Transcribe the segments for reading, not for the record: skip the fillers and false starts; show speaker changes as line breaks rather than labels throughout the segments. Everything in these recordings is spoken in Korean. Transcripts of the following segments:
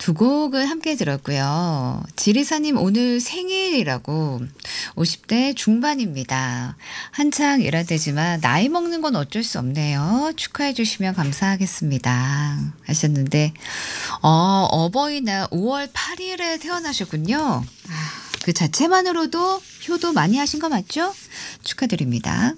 두 곡을 함께 들었고요. 지리사님 오늘 생일이라고 50대 중반입니다. 한창 일할 때지만 나이 먹는 건 어쩔 수 없네요. 축하해 주시면 감사하겠습니다. 하셨는데 어버이날 5월 8일에 태어나셨군요. 그 자체만으로도 효도 많이 하신 거 맞죠? 축하드립니다.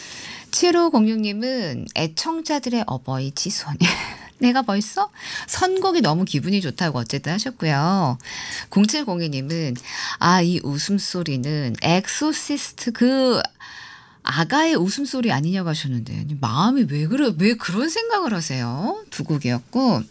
7506님은 애청자들의 어버이 지손. 내가 벌써 선곡이 너무 기분이 좋다고 어쨌든 하셨고요. 0702님은 이 웃음소리는 엑소시스트 그 아가의 웃음소리 아니냐고 하셨는데 마음이 왜 그런 생각을 하세요? 두 곡이었고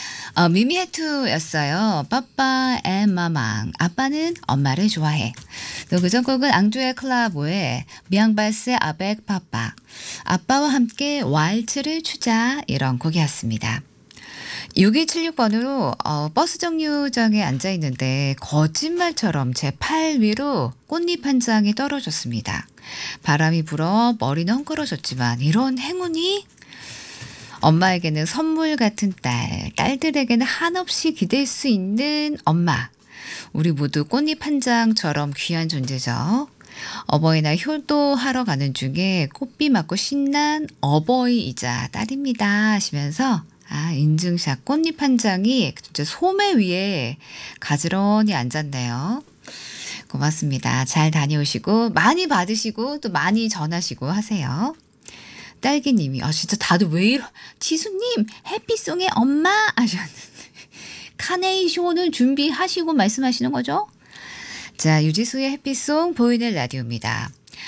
미미해투였어요. 빠빠 앤 마망. 아빠는 엄마를 좋아해. 또 그전 곡은 앙주의 클라보의 미앙발스 아벡 빠빠. 아빠와 함께 왈츠를 추자 이런 곡이었습니다. 6276번으로 버스 정류장에 앉아 있는데 거짓말처럼 제 팔 위로 꽃잎 한 장이 떨어졌습니다. 바람이 불어 머리는 헝클어졌지만 이런 행운이 엄마에게는 선물 같은 딸들에게는 한없이 기댈 수 있는 엄마. 우리 모두 꽃잎 한 장처럼 귀한 존재죠. 어버이날 효도하러 가는 중에 꽃비 맞고 신난 어버이이자 딸입니다 하시면서 인증샷 꽃잎 한 장이 진짜 소매 위에 가지런히 앉았네요. 고맙습니다. 잘 다녀오시고 많이 받으시고 또 많이 전하시고 하세요. 딸기님이 진짜 다들 왜 이러 지수님 해피송의 엄마 하셨는데 카네이션을 준비하시고 말씀하시는 거죠? 자, 유지수의 해피송 보이는 라디오입니다.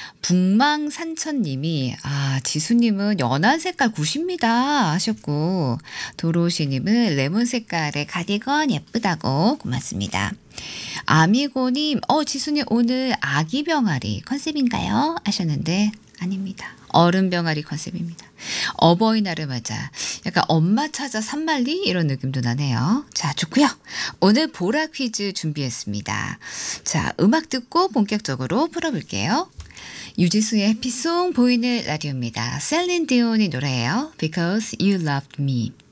북망산천님이 지수님은 연한 색깔 굿입니다 하셨고 도로시님은 레몬 색깔의 가디건 예쁘다고 고맙습니다. 아미고님 지수님 오늘 아기 병아리 컨셉인가요? 하셨는데 아닙니다. 어른 병아리 컨셉입니다. 어버이날을 맞아 약간 엄마 찾아 산말리 이런 느낌도 나네요. 자, 좋고요. 오늘 보라 퀴즈 준비했습니다. 자, 음악 듣고 본격적으로 풀어볼게요. 유지수의 해피송 보이는 라디오입니다. 셀린 디온이 노래예요. Because You Loved Me.